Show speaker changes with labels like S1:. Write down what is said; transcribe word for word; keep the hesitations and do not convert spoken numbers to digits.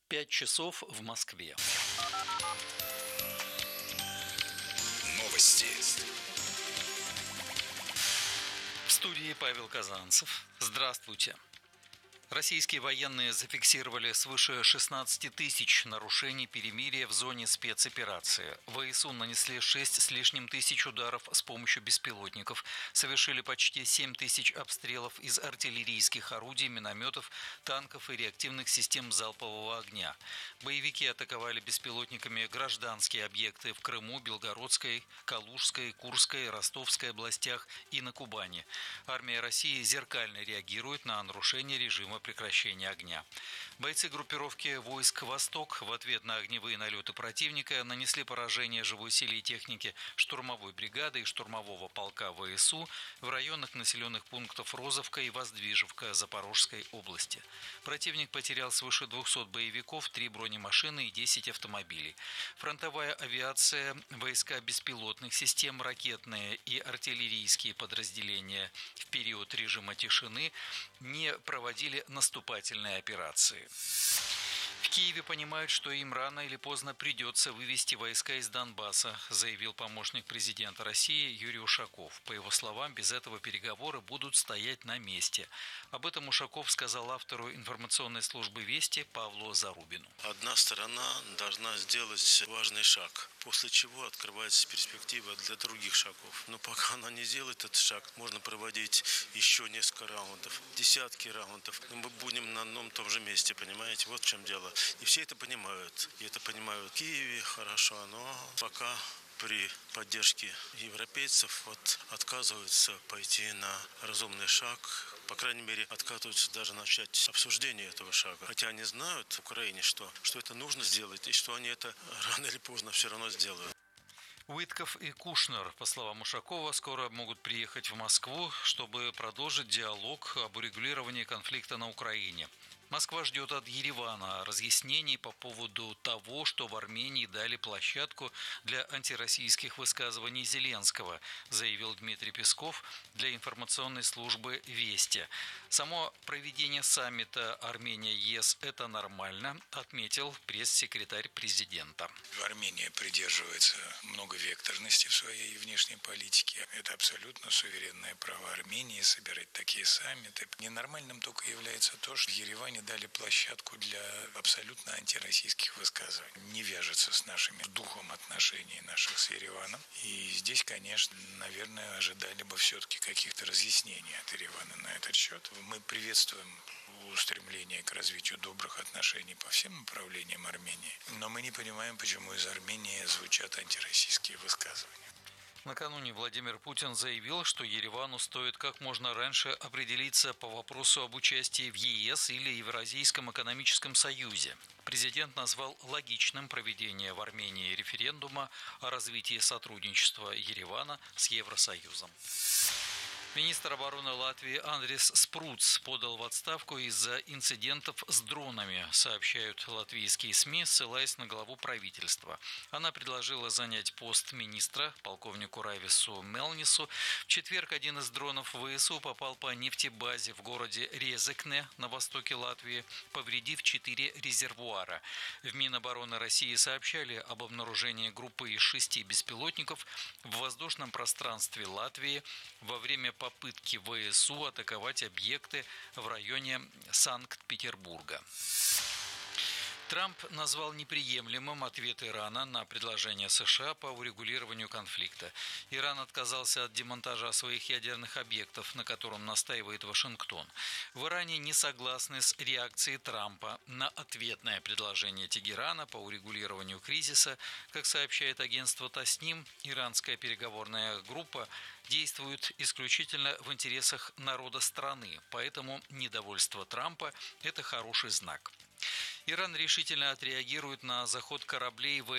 S1: Пять часов в Москве.
S2: Новости.
S1: В студии Павел Казанцев. Здравствуйте. Российские военные зафиксировали свыше шестнадцати тысяч нарушений перемирия в зоне спецоперации. ВСУ нанесли шесть с лишним тысяч ударов с помощью беспилотников, совершили почти семь тысяч обстрелов из артиллерийских орудий, минометов, танков и реактивных систем залпового огня. Боевики атаковали беспилотниками гражданские объекты в Крыму, Белгородской, Калужской, Курской, Ростовской областях и на Кубани. Армия России зеркально реагирует на нарушение режима прекращения огня. Бойцы группировки войск «Восток» в ответ на огневые налеты противника нанесли поражение живой силе и технике штурмовой бригады и штурмового полка ВСУ в районах населенных пунктов Розовка и Воздвижевка Запорожской области. Противник потерял свыше двухсот боевиков, три бронемашины и десять автомобилей. Фронтовая авиация, войска беспилотных систем, ракетные и артиллерийские подразделения в период режима тишины не проводили наступательные операции. В Киеве понимают, что им рано или поздно придется вывести войска из Донбасса, заявил помощник президента России Юрий Ушаков. По его словам, без этого переговоры будут стоять на месте. Об этом Ушаков сказал автору информационной службы «Вести» Павлу Зарубину.
S3: Одна сторона должна сделать важный шаг, после чего открывается перспектива для других шагов. Но пока она не сделает этот шаг, можно проводить еще несколько раундов, десятки раундов. Но мы будем на одном и том же месте, понимаете? Вот в чем дело. И все это понимают. И это понимают в Киеве хорошо, но пока при поддержке европейцев вот отказываются пойти на разумный шаг. По крайней мере, отказываются даже начать обсуждение этого шага. Хотя они знают в Украине, что, что это нужно сделать, и что они это рано или поздно все равно сделают.
S1: Уитков и Кушнер, по словам Ушакова, скоро могут приехать в Москву, чтобы продолжить диалог об урегулировании конфликта на Украине. Москва ждет от Еревана разъяснений по поводу того, что в Армении дали площадку для антироссийских высказываний Зеленского, заявил Дмитрий Песков для информационной службы «Вести». Само проведение саммита Армения-ЕС – это нормально, отметил пресс-секретарь президента.
S2: Армения придерживается многовекторности в своей внешней политике. Это абсолютно суверенное право Армении собирать такие саммиты. Ненормальным только является то, что в Ереване дали площадку для абсолютно антироссийских высказываний. Не вяжется с нашими духом отношений наших с Ереваном. И здесь, конечно, наверное, ожидали бы все-таки каких-то разъяснений от Еревана на этот счет. Мы приветствуем устремление к развитию добрых отношений по всем направлениям Армении. Но мы не понимаем, почему из Армении звучат антироссийские высказывания.
S1: Накануне Владимир Путин заявил, что Еревану стоит как можно раньше определиться по вопросу об участии в ЕС или Евразийском экономическом союзе. Президент назвал логичным проведение в Армении референдума о развитии сотрудничества Еревана с Евросоюзом. Министр обороны Латвии Андрис Спруц подал в отставку из-за инцидентов с дронами, сообщают латвийские СМИ, ссылаясь на главу правительства. Она предложила занять пост министра полковнику Райвису Мелнису. В четверг один из дронов ВСУ попал по нефтебазе в городе Резекне на востоке Латвии, повредив четыре резервуара. В Минобороны России сообщали об обнаружении группы из шести беспилотников в воздушном пространстве Латвии во время попытки ВСУ атаковать объекты в районе Санкт-Петербурга. Трамп назвал неприемлемым ответ Ирана на предложение США по урегулированию конфликта. Иран отказался от демонтажа своих ядерных объектов, на котором настаивает Вашингтон. В Иране не согласны с реакцией Трампа на ответное предложение Тегерана по урегулированию кризиса. Как сообщает агентство Тасним, иранская переговорная группа действует исключительно в интересах народа страны, поэтому недовольство Трампа – это хороший знак. Иран решительно отреагирует на заход кораблей в